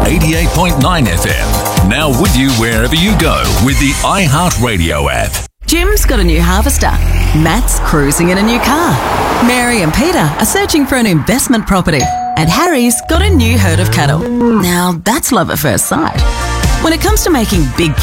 88.9 FM. Now with you wherever you go with the iHeartRadio app. Jim's got a new harvester. Matt's cruising in a new car. Mary and Peter are searching for an investment property. And Harry's got a new herd of cattle. Now, that's love at first sight. When it comes to making big